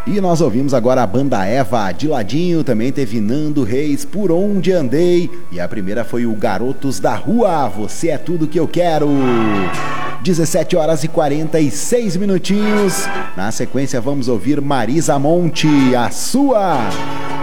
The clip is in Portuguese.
E nós ouvimos agora a banda Eva, de ladinho, também teve Nando Reis, Por Onde Andei, e a primeira foi o Garotos da Rua, Você é Tudo Que Eu Quero. 17 horas e 46 minutinhos. Na sequência vamos ouvir Marisa Monte, A Sua.